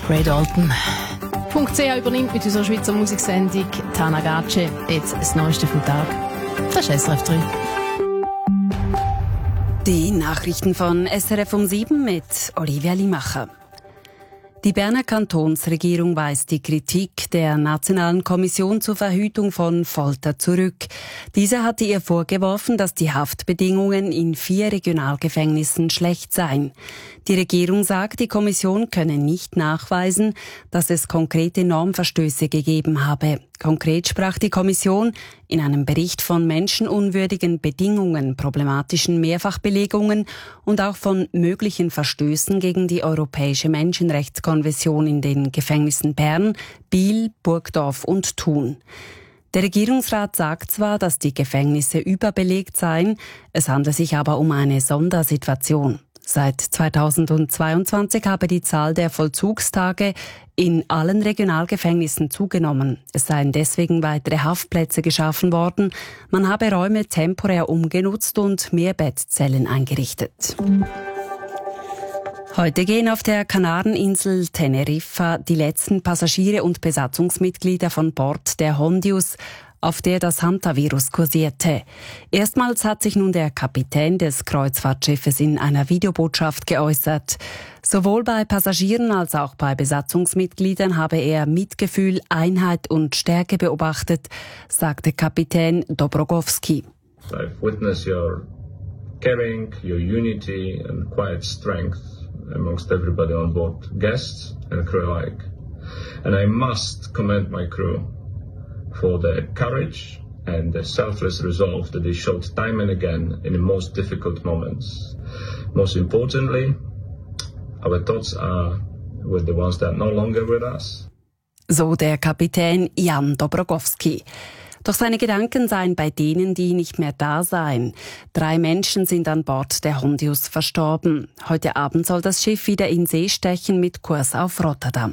Ray Dalton. .ch übernimmt mit unserer Schweizer Musiksendung Tana Gace jetzt das Neueste vom Tag. Das ist SRF 3. Die Nachrichten von SRF um 7 mit Olivia Limacher. Die Berner Kantonsregierung weist die Kritik der Nationalen Kommission zur Verhütung von Folter zurück. Diese hatte ihr vorgeworfen, dass die Haftbedingungen in 4 Regionalgefängnissen schlecht seien. Die Regierung sagt, die Kommission könne nicht nachweisen, dass es konkrete Normverstöße gegeben habe. Konkret sprach die Kommission in einem Bericht von menschenunwürdigen Bedingungen, problematischen Mehrfachbelegungen und auch von möglichen Verstößen gegen die Europäische Menschenrechtskonvention in den Gefängnissen Bern, Biel, Burgdorf und Thun. Der Regierungsrat sagt zwar, dass die Gefängnisse überbelegt seien, es handle sich aber um eine Sondersituation. Seit 2022 habe die Zahl der Vollzugstage in allen Regionalgefängnissen zugenommen. Es seien deswegen weitere Haftplätze geschaffen worden. Man habe Räume temporär umgenutzt und mehr Bettzellen eingerichtet. Heute gehen auf der Kanareninsel Teneriffa die letzten Passagiere und Besatzungsmitglieder von Bord der Hondius, auf der das Hantavirus kursierte. Erstmals hat sich nun der Kapitän des Kreuzfahrtschiffes in einer Videobotschaft geäußert. Sowohl bei Passagieren als auch bei Besatzungsmitgliedern habe er Mitgefühl, Einheit und Stärke beobachtet, sagte Kapitän Dobrogowski. I've witnessed your caring, your unity and quiet strength amongst everybody on board, guests and crew alike. And I must commend my crew for their courage and the selfless resolve that they showed time and again in the most difficult moments. Most importantly, our thoughts are with the ones that are no longer with us. So der Kapitän Jan Dobrogowski. Doch seine Gedanken seien bei denen, die nicht mehr da seien. 3 Menschen sind an Bord der Hondius verstorben. Heute Abend soll das Schiff wieder in See stechen mit Kurs auf Rotterdam.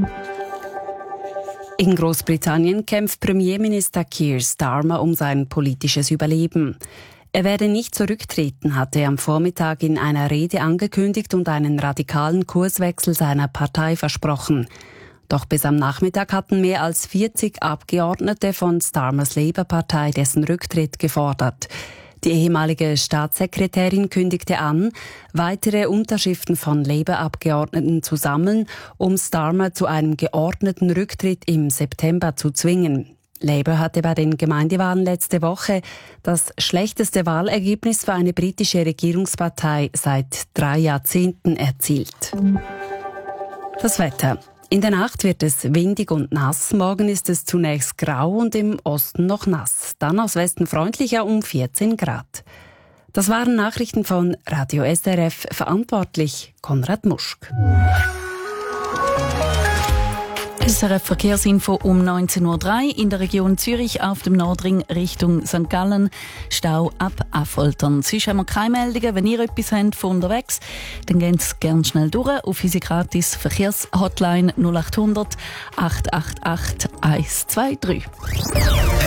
In Großbritannien kämpft Premierminister Keir Starmer um sein politisches Überleben. Er werde nicht zurücktreten, hatte er am Vormittag in einer Rede angekündigt und einen radikalen Kurswechsel seiner Partei versprochen. Doch bis am Nachmittag hatten mehr als 40 Abgeordnete von Starmers Labour-Partei dessen Rücktritt gefordert. Die ehemalige Staatssekretärin kündigte an, weitere Unterschriften von Labour-Abgeordneten zu sammeln, um Starmer zu einem geordneten Rücktritt im September zu zwingen. Labour hatte bei den Gemeindewahlen letzte Woche das schlechteste Wahlergebnis für eine britische Regierungspartei seit 3 Jahrzehnten erzielt. Das Wetter. In der Nacht wird es windig und nass. Morgen ist es zunächst grau und im Osten noch nass. Dann aus Westen freundlicher um 14 Grad. Das waren Nachrichten von Radio SRF, verantwortlich Konrad Muschk. SRF Verkehrsinfo um 19:03 Uhr in der Region Zürich auf dem Nordring Richtung St. Gallen. Stau ab Affoltern. Sonst haben wir keine Meldungen. Wenn ihr etwas habt von unterwegs, dann geht es gerne schnell durch auf unsere gratis Verkehrshotline 0800 888 123.